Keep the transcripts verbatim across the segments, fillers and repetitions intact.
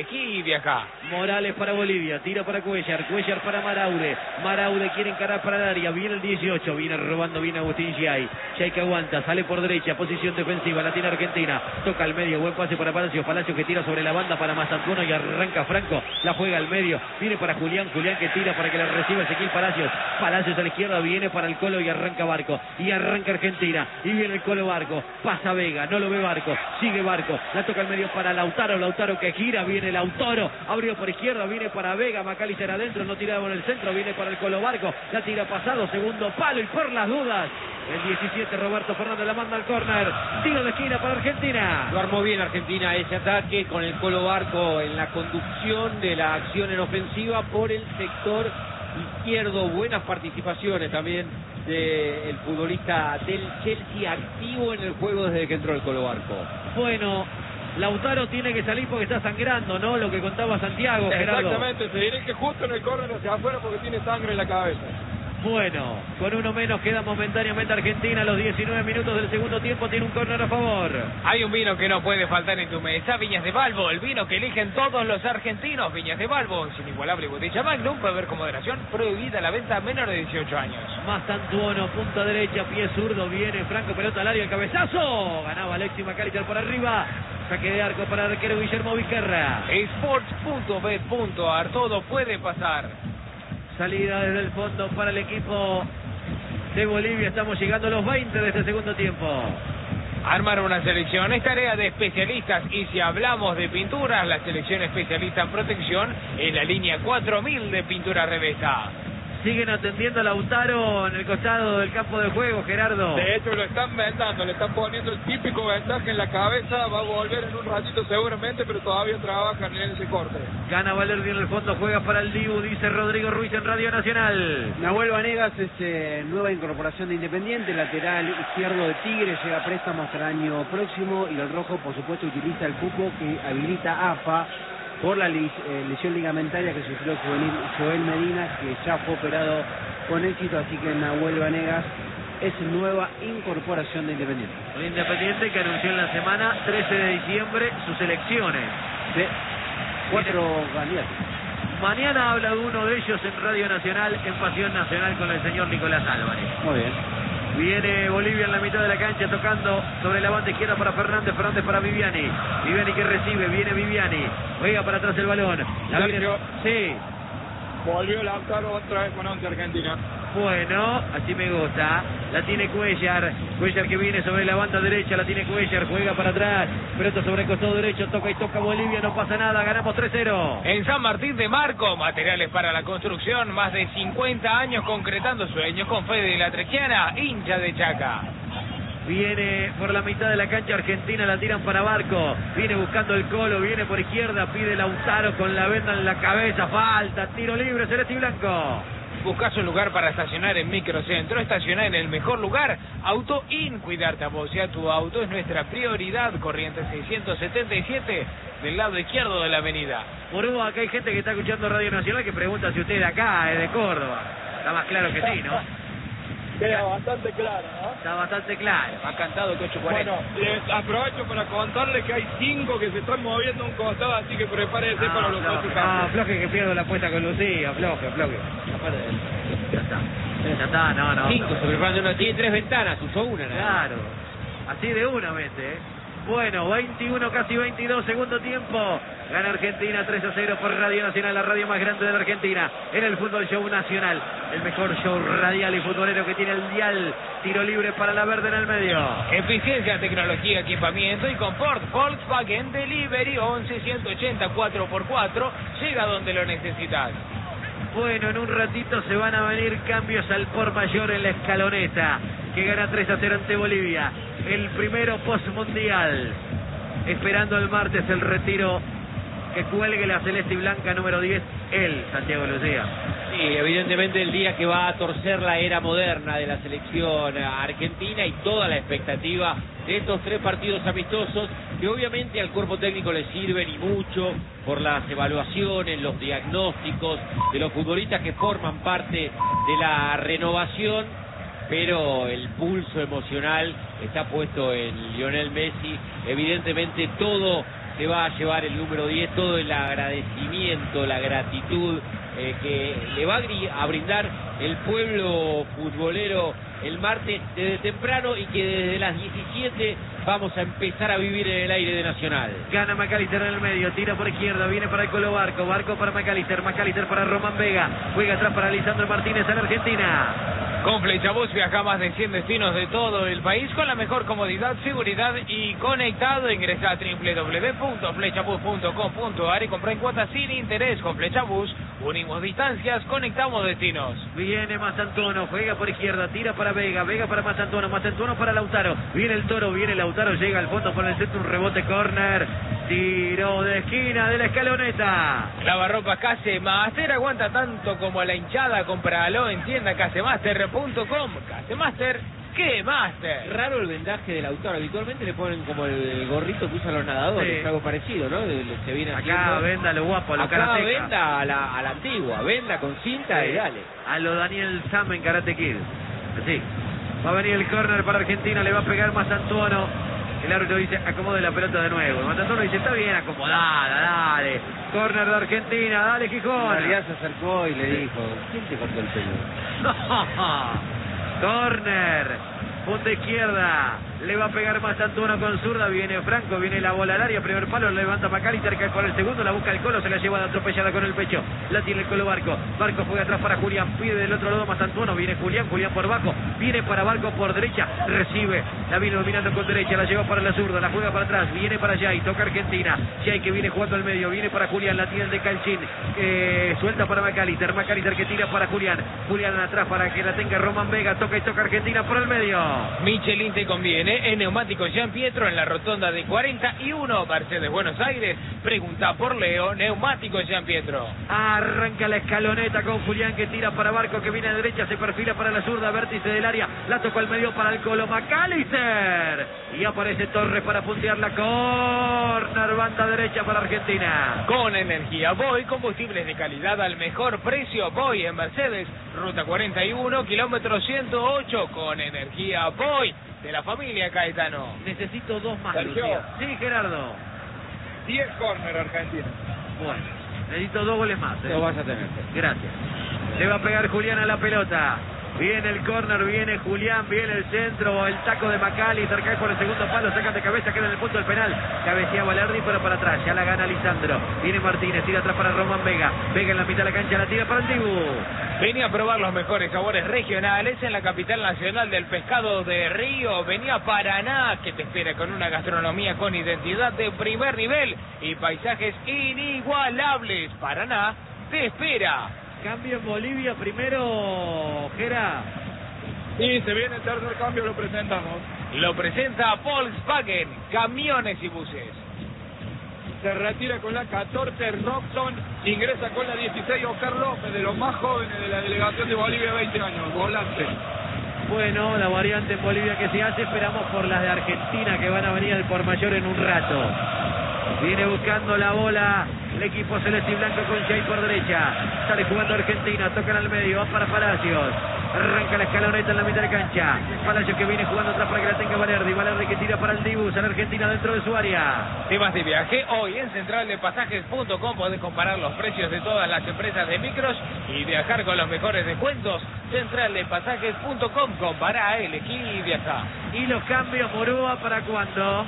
elegí de acá. Morales para Bolivia, tira para Cuellar, Cuellar para Maraude, Maraude quiere encarar para el área, viene el dieciocho, viene robando bien Agustín Giai, Giai que aguanta, sale por derecha, posición defensiva, la tiene Argentina, toca al medio, buen pase para Palacio, Palacio que tira sobre la banda para Mazantuono y arranca Franco, la juega al medio, viene para Julián, Julián que tira para que la reciba Ezequiel Palacios, Palacios a la izquierda, viene para el Colo y arranca Barco, y arranca Argentina, y viene el Colo Barco, pasa Vega, no lo ve Barco, sigue Barco, la toca al medio para Lautaro, Lautaro que gira, viene Lautaro, abrió por izquierda, viene para Vega, Macalister adentro, no tiraba en el centro, viene para el Colo Barco, la tira pasado, segundo palo y por las dudas, el diecisiete Roberto Fernández la manda al córner, tiro de esquina para Argentina. Lo armó bien Argentina ese ataque con el Colo Barco en la conducción de la acción en ofensiva por el sector izquierdo, buenas participaciones también del futbolista del Chelsea activo en el juego desde que entró el Colo Barco. Bueno, Lautaro tiene que salir porque está sangrando, ¿no? Lo que contaba Santiago, Gerardo. Exactamente, se dirige justo en el córner hacia afuera porque tiene sangre en la cabeza. Bueno, con uno menos queda momentáneamente Argentina a los diecinueve minutos del segundo tiempo, tiene un córner a favor. Hay un vino que no puede faltar en tu mesa, Viñas de Balbo, el vino que eligen todos los argentinos. Viñas de Balbo, sin inigualable botella Magnum, puede ver con moderación, prohibida la venta a menor de dieciocho años. Mazantuono, punta derecha, pie zurdo, viene Franco, pelota al área, el cabezazo. Ganaba Alexis Macalister por arriba. Saque de arco para el arquero Guillermo Vizquerra. Sports punto bet punto ar, todo puede pasar. Salida desde el fondo para el equipo de Bolivia. Estamos llegando a los veinte de este segundo tiempo. Armar una selección es tarea de especialistas y si hablamos de pinturas, la selección especialista en protección es la línea cuatro mil de pintura Revesa. Siguen atendiendo a Lautaro en el costado del campo de juego, Gerardo. De hecho lo están vendando, le están poniendo el típico vendaje en la cabeza, va a volver en un ratito seguramente, pero todavía trabajan en ese corte. Gana Valerdi en el fondo, juega para el Dibu, dice Rodrigo Ruiz en Radio Nacional. Nahuel Vanegas es eh, nueva incorporación de Independiente, lateral izquierdo de Tigre, llega a préstamo hasta el año próximo y el rojo por supuesto utiliza el cupo que habilita A F A por la lis, eh, lesión ligamentaria que sufrió Joel, Joel Medina, que ya fue operado con éxito, así que Nahuel Vanegas es nueva incorporación de Independiente. Un Independiente que anunció en la semana trece de diciembre sus elecciones. De cuatro candidatos. Mañana habla uno de ellos en Radio Nacional, en Pasión Nacional, con el señor Nicolás Álvarez. Muy bien. Viene Bolivia en la mitad de la cancha tocando sobre la banda izquierda para Fernández, Fernández para Viviani. Viviani que recibe, viene Viviani. Juega para atrás el balón. La viene... Sí. Volvió Lautaro otra vez con once Argentina. Bueno, así me gusta. La tiene Cuellar. Cuellar que viene sobre la banda derecha. La tiene Cuellar. Juega para atrás. Pelota sobre el costado derecho. Toca y toca Bolivia. No pasa nada. Ganamos tres cero. En San Martín de Marco, materiales para la construcción. Más de cincuenta años concretando sueños con Fede de la Trequiana, hincha de Chaca. Viene por la mitad de la cancha Argentina, la tiran para Barco. Viene buscando el Colo, viene por izquierda, pide Lautaro con la venda en la cabeza. Falta, tiro libre, celeste y blanco. ¿Buscas un lugar para estacionar en Microcentro? Estacionar en el mejor lugar. Auto In, cuidarte a vos y a tu auto es nuestra prioridad. Corriente seiscientos setenta y siete, del lado izquierdo de la avenida. Por uno, acá hay gente que está escuchando Radio Nacional que pregunta si usted es de acá, es de Córdoba. Está más claro que sí, ¿no? Queda bastante claro, ¿no? Está bastante claro. Ha cantado que ocho cuarenta. Bueno, les aprovecho para contarles que hay cinco que se están moviendo un costado, así que prepárense No, para los floje, ocho no, cambios. floje que pierdo la apuesta con Lucía, floje, floje. Ya está. Ya está, no, no. Cinco, se preparan de una, tiene tres ventanas, usó una. ¿no? Claro. Así de una mete, ¿eh? Bueno, veintiuno, casi veintidós, segundo tiempo. Gana Argentina tres a cero por Radio Nacional, la radio más grande de la Argentina. En el Fútbol Show Nacional, el mejor show radial y futbolero que tiene el dial. Tiro libre para la verde en el medio. Eficiencia, tecnología, equipamiento y confort. Volkswagen Delivery once ciento ochenta cuatro por cuatro. Llega donde lo necesitas. Bueno, en un ratito se van a venir cambios al por mayor en la escaloneta, que gana tres a cero ante Bolivia. El primero postmundial. Esperando el martes el retiro que cuelgue la celeste y blanca número diez, él, Santiago Lucía. Sí, evidentemente el día que va a torcer la era moderna de la selección argentina y toda la expectativa de estos tres partidos amistosos que obviamente al cuerpo técnico le sirven y mucho por las evaluaciones, los diagnósticos de los futbolistas que forman parte de la renovación, pero el pulso emocional está puesto en Lionel Messi. Evidentemente todo se va a llevar el número diez, todo el agradecimiento, la gratitud eh, que le va a brindar el pueblo futbolero el martes desde temprano, y que desde las diecisiete vamos a empezar a vivir en el aire de Nacional. Gana McAllister en el medio, tira por izquierda, viene para el Colo Barco, Barco para McAllister, McAllister para Román Vega, juega atrás para Lisandro Martínez en Argentina. Con Flechabús viaja a más de cien destinos de todo el país con la mejor comodidad, seguridad y conectado. Ingresa a doble u doble u doble u punto flechabús punto com punto a r y compra en cuotas sin interés. Con Flechabús unimos distancias, conectamos destinos. Viene Mazantuono, juega por izquierda, tira para Vega, Vega para Mazantuono, Mazantuono para Lautaro. Viene el Toro, viene Lautaro, llega al fondo por el centro, un rebote, córner, tiro de esquina de la Escaloneta. Lavarropas Casemaster, aguanta tanto como la hinchada, compralo en tienda casemaster punto com. Casemaster, ¿qué Master? Raro el vendaje del Lautaro, habitualmente le ponen como el gorrito que usan los nadadores, Sí. es algo parecido, ¿no? De- de- Se viene Acá haciendo. venda lo guapo, a lo Acá karateca. venda a la, a la antigua, venda con cinta Sí. y dale. A lo Daniel Sam en Karate Kid. Sí. Va a venir el córner para Argentina, le va a pegar Mazantuono. El árbitro dice, acomode la pelota de nuevo. Mazantuono dice, está bien acomodada, dale. Córner de Argentina, dale Gijón. En realidad se acercó y le dijo, ¿quién te cortó el pelo? Córner, punta izquierda, le va a pegar Mazantuono con zurda, viene Franco, viene la bola al área, primer palo, levanta McAllister, cae por el segundo, la busca el Colo, se la lleva de atropellada con el pecho, la tiene el Colo Barco, Barco juega atrás para Julián, pide del otro lado Mazantuono, viene Julián, Julián por bajo, viene para Barco por derecha, recibe, la viene dominando con derecha, la lleva para la zurda, la juega para atrás, viene para Jay, toca Argentina, Jay que viene jugando al medio, viene para Julián, la tiene el de Calcín, eh, suelta para McAllister, McAllister que tira para Julián, Julián atrás para que la tenga Román Vega, toca y toca Argentina por el medio. Michelin te conviene, en Neumáticos Jean Pietro, en la rotonda de cuarenta y uno, Mercedes Buenos Aires. Pregunta por Leo, Neumáticos Jean Pietro. Arranca la Escaloneta con Julián que tira para Barco, que viene a derecha, se perfila para la zurda, vértice del área, la tocó al medio para el Colo McAllister. Y aparece Torres para puntear la córner, banda derecha para Argentina. Con energía Voy, combustibles de calidad al mejor precio. Voy en Mercedes, ruta cuarenta y uno, kilómetro ciento ocho. Con energía Voy, de la familia Caetano. Necesito dos más, Sergio. Lucía. Sí, Gerardo. diez córner Argentina. Bueno, necesito dos goles más. ¿eh? Lo vas a tener. Gracias. Le va a pegar Julián a la pelota. Viene el córner, viene Julián, viene el centro, el taco de McAllister, cae por el segundo palo, sacan de cabeza, queda en el punto del penal. Cabecea Valerdi, pero para atrás, ya la gana Lisandro. Viene Martínez, tira atrás para Román Vega. Vega en la mitad de la cancha, la tira para el Dibu. Venía a probar los mejores sabores regionales en la capital nacional del pescado de Río. Venía a Paraná, que te espera con una gastronomía con identidad de primer nivel y paisajes inigualables. Paraná te espera. Cambio en Bolivia primero, Gera. Y se viene el tercer cambio, lo presentamos. Lo presenta Volkswagen, camiones y buses. Se retira con la catorce Roxon, ingresa con la dieciséis Oscar López, de los más jóvenes de la delegación de Bolivia, veinte años, volante. Bueno, la variante en Bolivia que se hace, esperamos por las de Argentina que van a venir al por mayor en un rato. Viene buscando la bola el equipo celeste y blanco con Jay por derecha. Sale jugando Argentina, tocan al medio, va para Palacios. Arranca la Escaloneta en la mitad de cancha. Palacios que viene jugando atrás para que la tenga Valerdi. Valerdi que tira para el Dibu, sale Argentina dentro de su área. Temas de viaje, hoy en central de pasajes punto com podés comparar los precios de todas las empresas de micros y viajar con los mejores descuentos. central de pasajes punto com, compará, elegí y viajá. Y los cambios, Morúa, ¿para cuándo?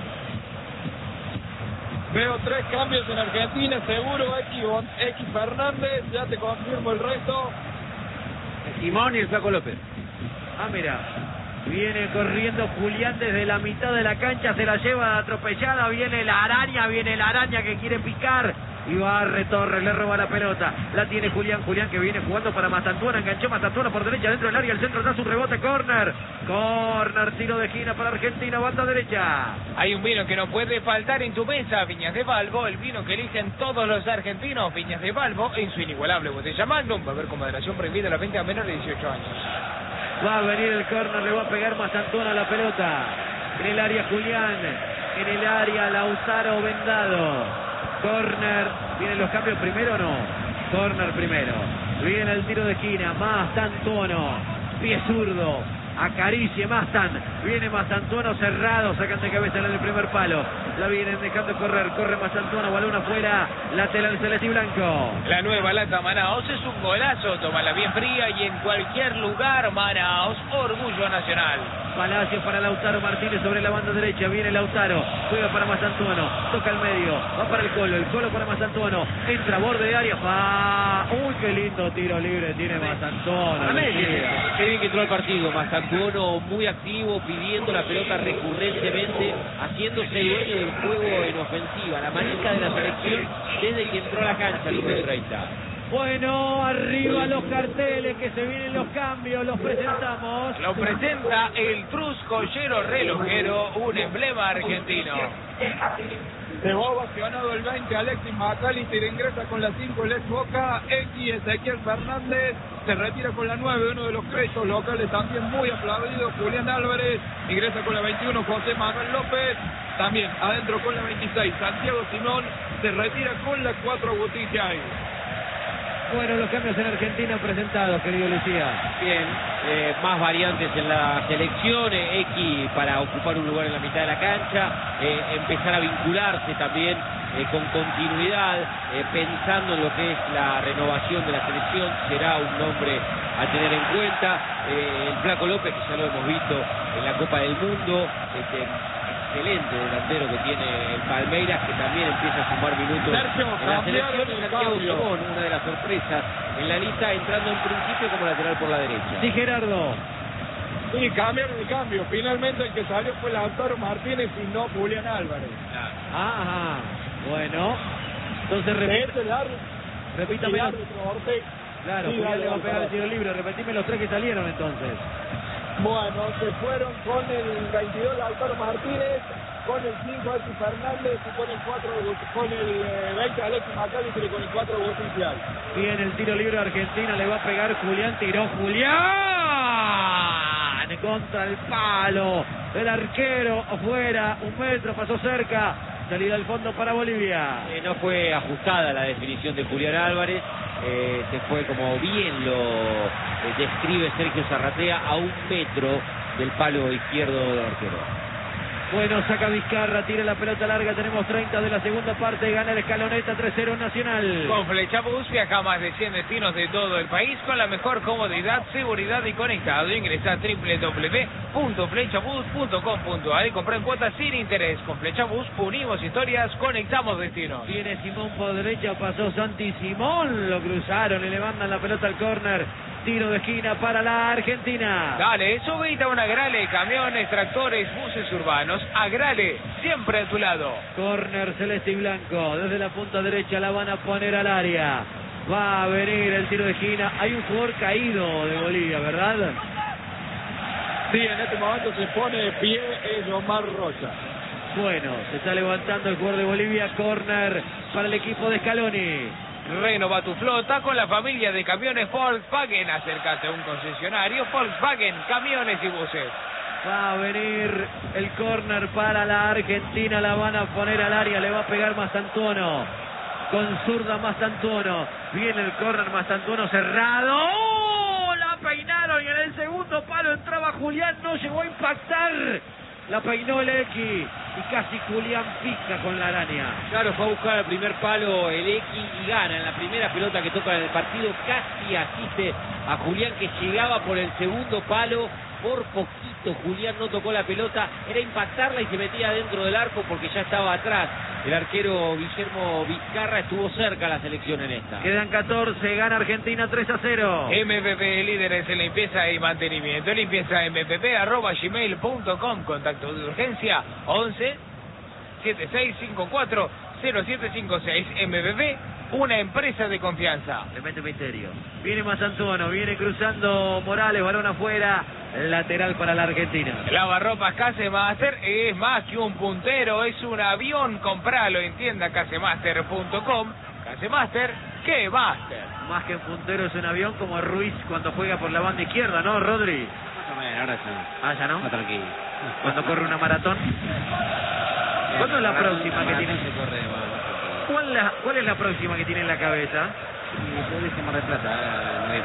Veo tres cambios en Argentina, seguro X, X Fernández, ya te confirmo el resto. Simón y el Flaco López. Ah, mira, viene corriendo Julián desde la mitad de la cancha, se la lleva atropellada, viene la araña, viene la araña que quiere picar. Y barre Torres, le roba la pelota. La tiene Julián, Julián que viene jugando para Mazantuono. Enganchó Mazantuono por derecha dentro del área. El centro da su rebote, córner. Córner, tiro de esquina para Argentina, banda derecha. Hay un vino que no puede faltar en tu mesa, Viñas de Balbo, el vino que eligen todos los argentinos. Viñas de Balbo, en su inigualable botella Magnum. Va a haber con moderación prohibida la venta a menores de dieciocho años. Va a venir el córner, le va a pegar Mazantuono a la pelota. En el área Julián, en el área Lautaro Vendado. Corner, ¿vienen los cambios primero o no? Corner primero. Viene el tiro de esquina, Mazantuono, pie zurdo, acaricie Mazan, viene Mazantuono cerrado, sacan de cabeza en el primer palo. La vienen dejando correr. Corre Mazantuono, balón afuera. Lateral celeste y blanco. La nueva lata Manaos es un golazo. Tómala bien fría y en cualquier lugar. Manaos, orgullo nacional. Palacio para Lautaro Martínez sobre la banda derecha. Viene Lautaro. Juega para Mazantuono. Toca al medio. Va para el Colo. El Colo para Mazantuono. Entra borde de área. ¡Ah! ¡Uy, qué lindo tiro libre tiene Mazantuono! Qué bien que entró al partido. Mazantuono muy activo, pidiendo la pelota recurrentemente, haciéndose dueño del juego en ofensiva. La manija de la selección desde que entró a la cancha el número treinta. Bueno, arriba los carteles, que se vienen los cambios, los presentamos. Lo presenta el Trus Joyero Relojero, un emblema argentino. Dejó ovacionado el veinte Alexis McAllister, ingresa con la cinco el ex Boca. X Ezequiel Fernández se retira con la nueve, uno de los créditos locales también muy aplaudido. Julián Álvarez ingresa con la veintiuno, José Manuel López. También adentro con la veintiséis, Santiago Simón se retira con la cuatro, Agustín Giai. Bueno, los cambios en Argentina presentados, querido Lucía. Bien, eh, más variantes en la selección, eh, X para ocupar un lugar en la mitad de la cancha, eh, empezar a vincularse también eh, con continuidad, eh, pensando en lo que es la renovación de la selección, será un nombre a tener en cuenta. Eh, el Flaco López, que ya lo hemos visto en la Copa del Mundo, este, excelente delantero que tiene el Palmeiras, que también empieza a sumar minutos Sergio, en la selección. cambiaron el Santiago cambio. Simón, una de las sorpresas en la lista, entrando en principio como lateral por la derecha. Sí, Gerardo. Sí, cambiaron el cambio. Finalmente el que salió fue Lautaro Martínez y no Julián Álvarez. Ajá. Bueno. Entonces, repite, Es el árbitro, repítame. el árbitro Ortega. Claro, Sí, Julián dale, le va a pegar el dale. tiro libre. Repetime los tres que salieron entonces. Bueno, se fueron con el veintidós Lautaro Martínez, con el cinco Alexis Fernández y con el cuatro, con el eh, veinte Alexis McAllister y con el cuatro Agustín Giai. Bien, el tiro libre de Argentina, le va a pegar Julián, tiró Julián contra el palo, el arquero afuera, un metro, pasó cerca, salida al fondo para Bolivia. Eh, no fue ajustada la definición de Julián Álvarez, eh, se fue como bien lo eh, describe Sergio Zarratea, a un metro del palo izquierdo del arquero. Bueno, saca Vizcarra, tira la pelota larga, tenemos treinta de la segunda parte, gana el Escaloneta tres cero Nacional. Con Flechabús viaja a más de cien destinos de todo el país con la mejor comodidad, seguridad y conectado. Ingresa a doble u doble u doble u punto flechabús punto com punto a r y compra en cuotas sin interés. Con Flechabús unimos historias, conectamos destinos. Viene Simón por derecha, pasó Santi Simón, lo cruzaron y le mandan la pelota al córner. Tiro de esquina para la Argentina. Dale, subite a una Agrale, camiones, tractores, buses urbanos. Agrale, siempre a tu lado. Córner celeste y blanco. Desde la punta derecha la van a poner al área. Va a venir el tiro de esquina. Hay un jugador caído de Bolivia, ¿verdad? Sí, en este momento se pone de pie es Omar Rocha. Bueno, se está levantando el jugador de Bolivia. Córner para el equipo de Scaloni. Renova tu flota con la familia de camiones Volkswagen. Acércate a un concesionario Volkswagen, camiones y buses. Va a venir el córner para la Argentina. La van a poner al área. Le va a pegar Mazantuono. Con zurda Mazantuono. Viene el córner Mazantuono cerrado. ¡Oh! La peinaron y en el segundo palo entraba Julián. No llegó a impactar. La peinó el X y casi Julián pica con la araña. Claro, fue a buscar el primer palo el X y gana. En la primera pelota que toca en el partido casi asiste a Julián, que llegaba por el segundo palo. Por poquito Julián no tocó la pelota, era impactarla y se metía dentro del arco porque ya estaba atrás. El arquero Guillermo Vizcarra estuvo cerca a la selección en esta. Quedan catorce, gana Argentina tres a cero. M P P, líderes en limpieza y mantenimiento. Limpieza m p p arroba gmail punto com. Contacto de urgencia once setenta y seis cincuenta y cuatro cero siete cincuenta y seis. M P P, una empresa de confianza. Tremendo misterio. Viene Mazantuono, viene cruzando Morales, balón afuera, lateral para la Argentina. Lavarropas Casemaster es más que un puntero, es un avión. Compralo en tienda casemaster punto com. Casemaster, ¿qué master? Más que un puntero es un avión, como Ruiz cuando juega por la banda izquierda, ¿no, Rodri? Más o menos, ahora ya. Ah, ya no. Está tranquilo. Cuando corre una maratón. ¿Cuándo es la próxima que tiene? ¿Cuál, la, ¿Cuál es la próxima que tiene en la cabeza? Y yo dije Mar del Plata, en noviembre.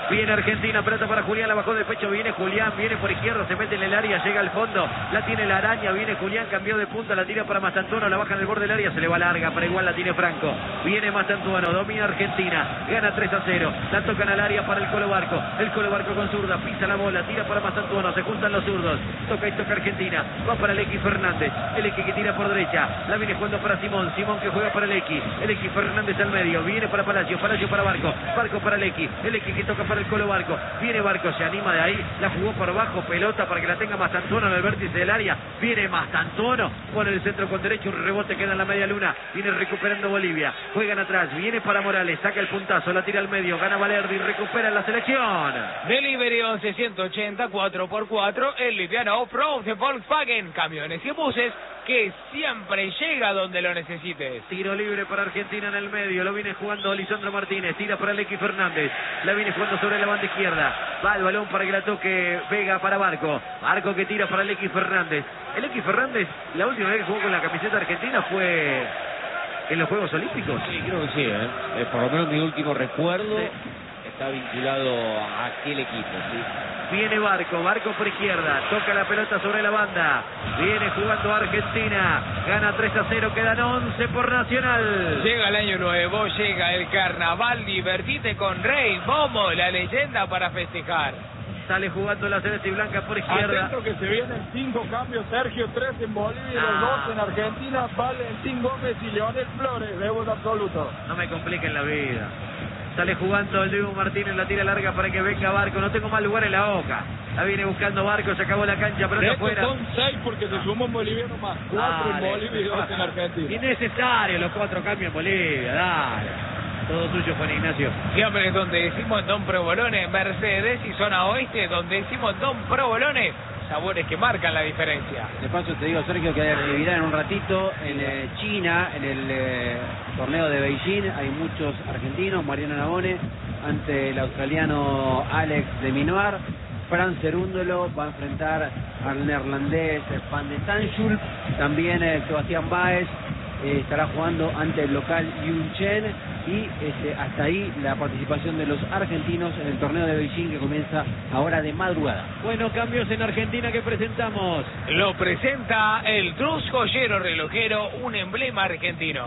Viene Argentina, pelota para Julián, la bajó de pecho, viene Julián, viene por izquierda, se mete en el área, llega al fondo, la tiene la araña, viene Julián, cambió de punta, la tira para Mastantuono, la baja en el borde del área, se le va larga, pero igual la tiene Franco. Viene Mastantuono, domina Argentina, gana tres a cero, la tocan al área para el Colo Barco, el Colo Barco con zurda, pisa la bola, tira para Mastantuono, se juntan los zurdos, toca y toca Argentina, va para el X Fernández, el X que tira por derecha, la viene jugando para Simón, Simón que juega para el X, el X Fernández al medio, viene para Palacio, Palacio para Barco, Barco para el X, el X que toca para el Colo Barco, viene Barco, se anima de ahí, la jugó por abajo, pelota para que la tenga Mastantuono en el vértice del área, viene Mastantuono, pone el centro con derecho, un rebote queda en la media luna, viene recuperando Bolivia, juegan atrás, viene para Morales, saca el puntazo, la tira al medio, gana Valerdi, recupera la selección. Delivery once ciento ochenta, cuatro por cuatro, el liviano off-road de Volkswagen, camiones y buses que siempre llega donde lo necesites. Tiro libre para Argentina en el medio, lo viene jugando Lisandro Martínez, tira para el X Fernández, la viene jugando sobre la banda izquierda, va el balón para que la toque Vega para Barco, Barco que tira para el X Fernández, el X Fernández la última vez que jugó con la camiseta argentina fue en los Juegos Olímpicos. Sí, creo que sí, ¿eh? Eh, por lo menos mi último recuerdo sí. Está vinculado a aquel equipo, ¿sí? Viene Barco, Barco por izquierda, toca la pelota sobre la banda, viene jugando Argentina, gana tres a cero, quedan once por Nacional. Llega el año nuevo, llega el carnaval, divertite con Rey Momo, la leyenda para festejar. Sale jugando la celeste y blanca por izquierda. Atento que se vienen cinco cambios, Sergio, tres en Bolivia y los Ah. dos en Argentina, Valentín Gómez y Leonel Flores, debut absoluto. No me compliquen la vida. Sale jugando el Diego Martínez, la tira larga para que venga Barco. No tengo más lugar en la boca. La viene buscando Barco, se acabó la cancha, pero De está hecho afuera. son seis porque se sumó un boliviano más. Cuatro Dale. en Bolivia y dos en Argentina. Innecesario los cuatro cambios en Bolivia, dale. Todo suyo, Juan Ignacio. Siempre donde decimos Don Provolone, Mercedes y zona oeste, donde decimos Don Provolone, sabores que marcan la diferencia. De paso te digo, Sergio, que hay actividad en un ratito en eh, China, en el eh, torneo de Beijing. Hay muchos argentinos, Mariano Navone ante el australiano Alex de Minoir. Fran Cerúndolo va a enfrentar al neerlandés Van de Sanschulp. También eh, Sebastián Báez eh, estará jugando ante el local Yun Chen. Y este, hasta ahí la participación de los argentinos en el torneo de Beijing, que comienza ahora de madrugada. Bueno, cambios en Argentina que presentamos. Lo presenta el Trus Joyero Relojero, un emblema argentino.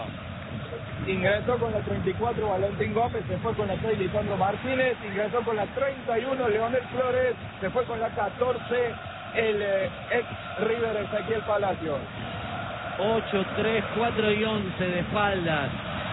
Ingresó con la treinta y cuatro Valentín Gómez, se fue con la seis Lisandro Martínez, ingresó con la treinta y uno Leonel Flores, se fue con la catorce el eh, ex River Ezequiel Palacios. ocho, tres, cuatro y once de espaldas.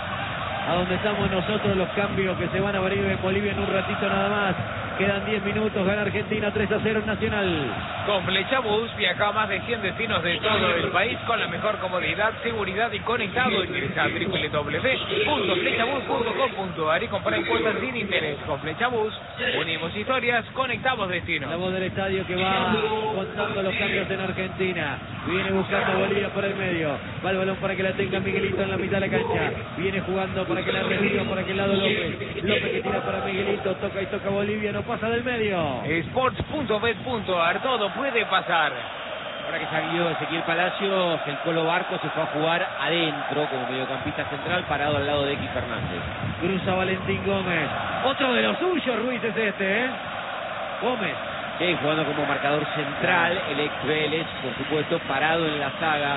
A donde estamos nosotros, los cambios que se van a abrir en Bolivia en un ratito nada más. Quedan diez minutos, gana Argentina tres a cero en Nacional. Con Flechabús viaja a más de cien destinos de todo el país con la mejor comodidad, seguridad y conectado. Ingresa a doble u doble u doble u punto flechabús punto com punto a r y compra en cuotas sin interés. Con Flechabús unimos historias, conectamos destinos. La voz del estadio que va contando los cambios en Argentina. Viene buscando a Bolivia por el medio. Va el balón para que la tenga Miguelito en la mitad de la cancha. Viene jugando para que la reciba por aquel lado López. López que tira para Miguelito. Toca y toca Bolivia. No pasa del medio. Sports punto bet punto a r, todo puede pasar. Ahora que salió Ezequiel Palacios, el Colo Barco se fue a jugar adentro como mediocampista central, parado al lado de X Fernández. Cruza Valentín Gómez. Otro de los suyos, Ruiz, es este, ¿eh? Gómez. Sí, jugando como marcador central, el ex Vélez, por supuesto, parado en la saga.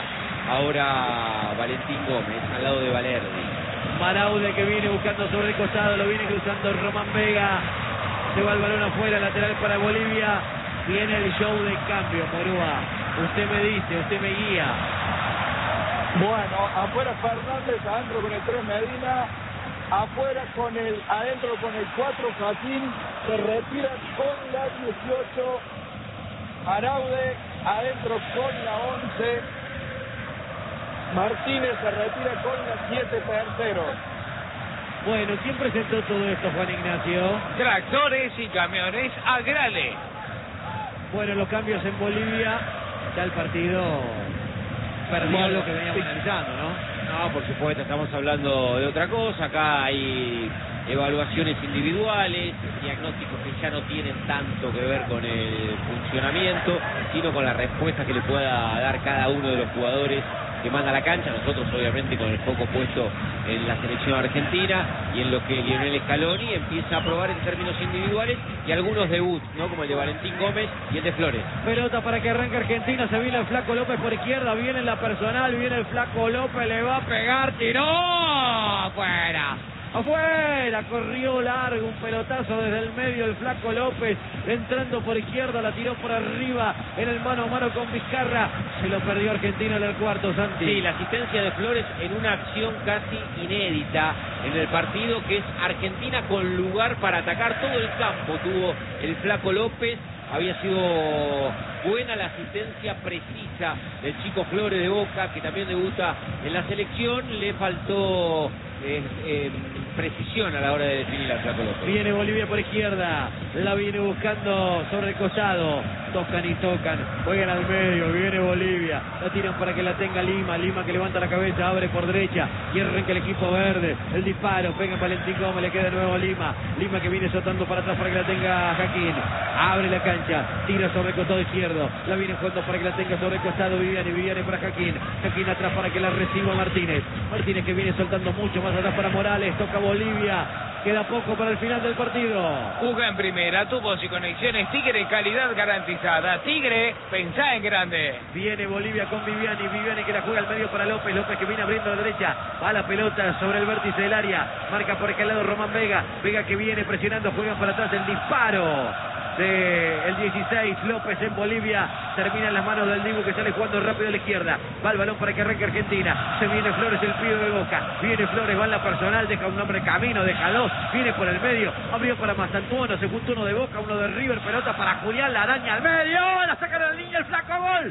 Ahora Valentín Gómez, al lado de Valerdi. Maraude que viene buscando sobre el costado, lo viene cruzando Román Vega. Se va el balón afuera, lateral para Bolivia. Viene el show de cambio, Morúa. Usted me dice, usted me guía. Bueno, afuera Fernández, adentro con el tres Medina, afuera con el, adentro con el cuatro Joaquín, se retira con la dieciocho Araude, adentro con la once Martínez, se retira con la siete Tercero. Bueno, ¿quién presentó todo esto, Juan Ignacio? Tractores y camiones Agrale. Bueno, los cambios en Bolivia, ya el partido perdió Bueno, lo que veníamos sí. analizando, ¿no? No, por supuesto, estamos hablando de otra cosa. Acá hay evaluaciones individuales, diagnósticos que ya no tienen tanto que ver con el funcionamiento, sino con la respuesta que le pueda dar cada uno de los jugadores que manda la cancha, nosotros obviamente con el foco puesto en la selección argentina y en lo que Lionel Scaloni empieza a probar en términos individuales y algunos debuts, ¿no? Como el de Valentín Gómez y el de Flores. Pelota para que arranque Argentina, se viene el Flaco López por izquierda, viene la personal, viene el Flaco López, le va a pegar, tiró, afuera. Afuera, corrió largo, un pelotazo desde el medio el Flaco López, entrando por izquierda, la tiró por arriba en el mano a mano con Vizcarra, se lo perdió Argentina en el cuarto, Santi. Sí, la asistencia de Flores en una acción casi inédita en el partido, que es Argentina con lugar para atacar todo el campo, tuvo el Flaco López. Había sido buena la asistencia precisa del chico Flores de Boca, que también debuta en la selección. Le faltó eh, eh, precisión a la hora de definir al Flaco López. Viene Bolivia por izquierda, la viene buscando sobre el costado, tocan y tocan, juegan al medio, viene Bolivia, la tiran para que la tenga Lima, Lima que levanta la cabeza, abre por derecha y arranca el equipo verde, el disparo, pega en Valentín Gómez, le queda de nuevo a Lima, Lima que viene soltando para atrás para que la tenga Jaquín, abre la cancha, tira sobre el costado izquierdo, la viene jugando para que la tenga sobre el costado Viviani, Viviani para Jaquín, Jaquín atrás para que la reciba Martínez, Martínez que viene soltando mucho más atrás para Morales, toca Bolivia, queda poco para el final del partido. Juega en primera, tubos y conexiones Tigre, calidad garantizada. Tigre, pensá en grande. Viene Bolivia con Viviani, Viviani que la juega al medio para López, López que viene abriendo a la derecha, va la pelota sobre el vértice del área, marca por aquel lado Román Vega, Vega que viene presionando, juega para atrás el disparo de el dieciséis, López en Bolivia, termina en las manos del Dibu que sale jugando rápido a la izquierda, va el balón para que arranque Argentina, se viene Flores, el pibe de Boca, viene Flores, va en la personal, deja un hombre camino, deja dos, viene por el medio, abrió para Mastantuono, se juntó uno de Boca, uno de River, pelota para Julián, la araña al medio, la saca de la línea, el Flaco, gol,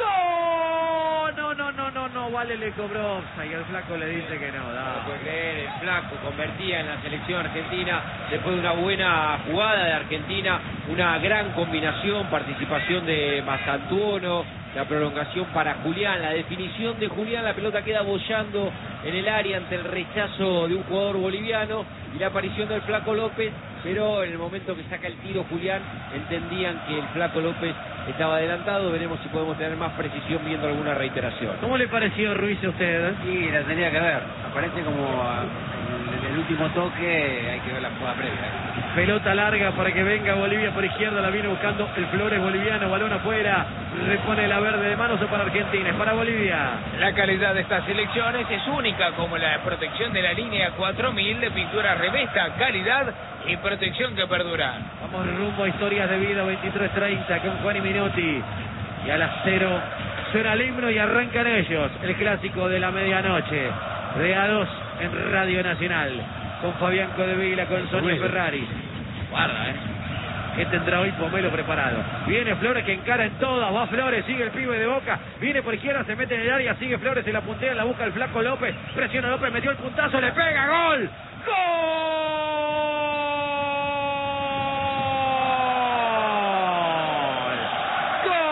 ¡gol! No, no, no, no, no, Vale le cobró y el Flaco le dice que no, da. No puede creer, el Flaco convertía en la selección argentina después de una buena jugada de Argentina, una gran combinación, participación de Mastantuono, la prolongación para Julián, la definición de Julián, la pelota queda boyando en el área ante el rechazo de un jugador boliviano y la aparición del Flaco López, pero en el momento que saca el tiro Julián entendían que el Flaco López estaba adelantado. Veremos si podemos tener más precisión viendo alguna reiteración. ¿Cómo le pareció Ruiz a usted? Sí, la tenía que ver, aparece como en el último toque, hay que ver la jugada previa. Pelota larga para que venga Bolivia por izquierda, la viene buscando el Flores boliviano, balón afuera, repone la verde de manos para Argentina, es para Bolivia. La calidad de estas selecciones es única, como la protección de la línea cuatro mil de pintura Revesta, calidad y protección que perdura. Vamos rumbo a Historias de Vida, veintitrés treinta con Juan y Minotti, y a las cero suena el himno y arrancan ellos, el clásico de la medianoche, de A dos en Radio Nacional, con Fabián Codevila, con Sonia Ferrari. Guarda, eh. ¿Qué tendrá hoy Pomelo preparado? Viene Flores que encara en todas, va Flores, sigue el pibe de Boca, viene por izquierda, se mete en el área, sigue Flores, se la puntea, la busca el Flaco López, presiona López, metió el puntazo, le pega, gol, gol.